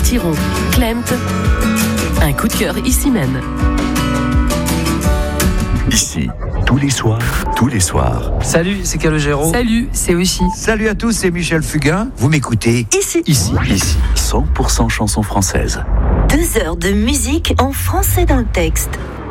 Thiron, Klemt. Un coup de cœur ici même. Ici, tous les soirs. Salut, c'est Calogero. Salut, c'est Oshi. Salut à tous, c'est Michel Fugain. Vous m'écoutez Ici, 100% chansons françaises. 2 heures de musique en français dans le texte.